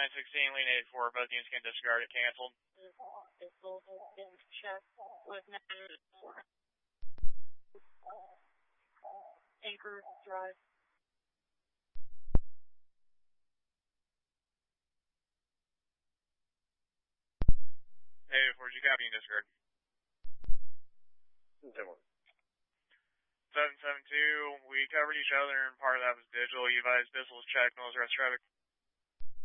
916, lean 84, both units can disregard it, canceled. Check with Anchor Drive. Hey, 4G copy and disregard. 772, we covered each other and part of that was digital. You advised Bissell's check, Mills Rest traffic